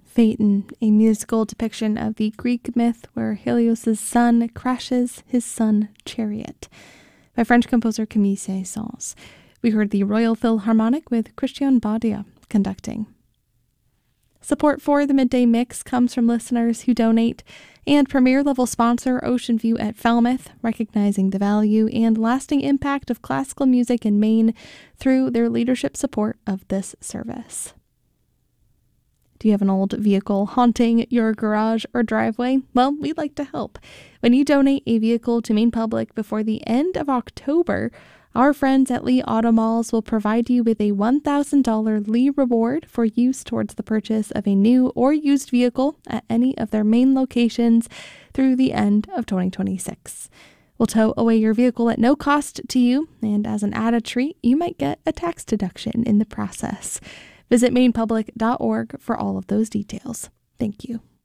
Phaeton, a musical depiction of the Greek myth where Helios' son crashes his sun chariot, by French composer Camille Saint-Saëns. We heard the Royal Philharmonic with Christian Badia conducting. Support for the Midday Mix comes from listeners who donate, and premier-level sponsor Ocean View at Falmouth, recognizing the value and lasting impact of classical music in Maine through their leadership support of this service. Do you have an old vehicle haunting your garage or driveway? Well, we'd like to help. When you donate a vehicle to Maine Public before the end of October, our friends at Lee Auto Malls will provide you with a $1,000 Lee reward for use towards the purchase of a new or used vehicle at any of their Maine locations through the end of 2026. We'll tow away your vehicle at no cost to you, and as an added treat, you might get a tax deduction in the process. Visit mainepublic.org for all of those details. Thank you.